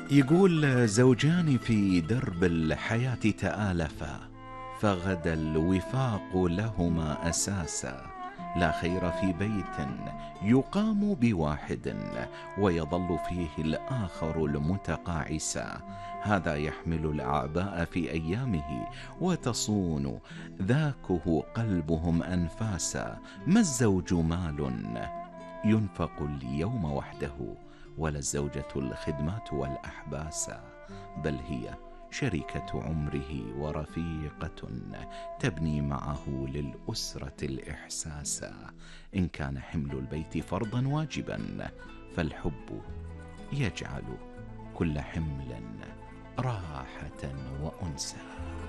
يقول زوجان في درب الحياة تآلفا، فغدا الوفاق لهما أساسا. لا خير في بيت يقام بواحد، ويظل فيه الآخر المتقاعسا. هذا يحمل الأعباء في أيامه، وتصون ذاكه قلبهم أنفاسا. ما الزوج مال ينفق اليوم وحده، ولا الزوجة الخدمات والأحباسا، بل هي شريكة عمره ورفيقة تبني معه للأسرة الإحساسا. إن كان حمل البيت فرضا واجبا، فالحب يجعل كل حمل راحة وأنسا.